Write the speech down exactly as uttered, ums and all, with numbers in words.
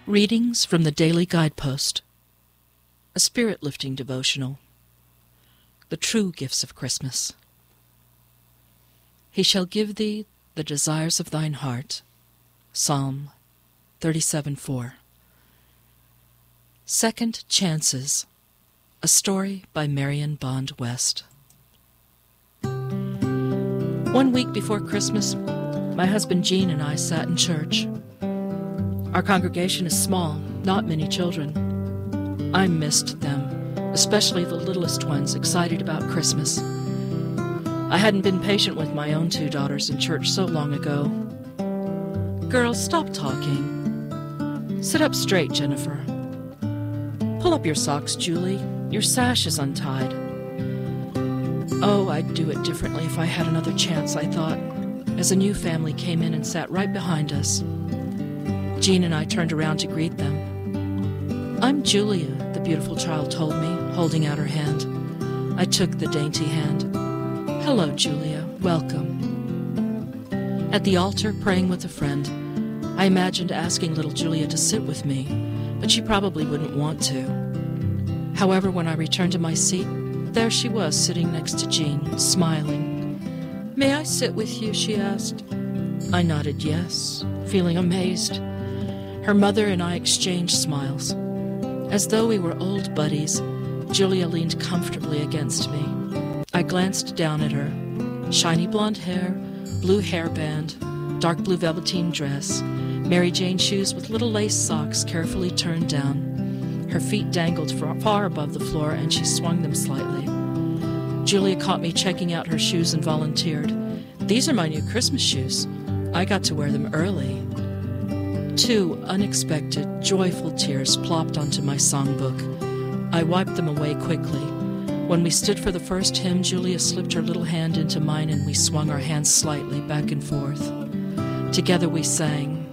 Readings from the Daily Guidepost, a spirit-lifting devotional, the true gifts of Christmas. He shall give thee the desires of thine heart. Psalm thirty-seven four. Second Chances, a story by Marion Bond West. One week before Christmas, my husband Gene and I sat in church. Our congregation is small, not many children. I missed them, especially the littlest ones excited about Christmas. I hadn't been patient with my own two daughters in church so long ago. Girls, stop talking. Sit up straight, Jennifer. Pull up your socks, Julie. Your sash is untied. Oh, I'd do it differently if I had another chance, I thought, as a new family came in and sat right behind us. Jean and I turned around to greet them. "I'm Julia," the beautiful child told me, holding out her hand. I took the dainty hand. "Hello, Julia. Welcome." At the altar, praying with a friend, I imagined asking little Julia to sit with me, but she probably wouldn't want to. However, when I returned to my seat, there she was, sitting next to Jean, smiling. "May I sit with you?" she asked. I nodded yes, feeling amazed. Her mother and I exchanged smiles. As though we were old buddies, Julia leaned comfortably against me. I glanced down at her. Shiny blonde hair, blue hairband, dark blue velveteen dress, Mary Jane shoes with little lace socks carefully turned down. Her feet dangled far above the floor, and she swung them slightly. Julia caught me checking out her shoes and volunteered. "These are my new Christmas shoes. I got to wear them early." Two unexpected, joyful tears plopped onto my songbook. I wiped them away quickly. When we stood for the first hymn, Julia slipped her little hand into mine and we swung our hands slightly back and forth. Together we sang,